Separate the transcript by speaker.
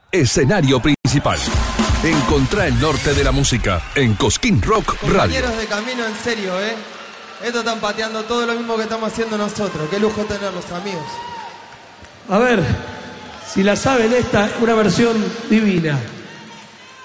Speaker 1: escenario principal. Encontrá el norte de la música en Cosquín Rock Radio.
Speaker 2: Compañeros de camino, en serio, Estos están pateando todo lo mismo que estamos haciendo nosotros. Qué lujo tenerlos, amigos.
Speaker 3: A ver, si la saben esta, una versión divina.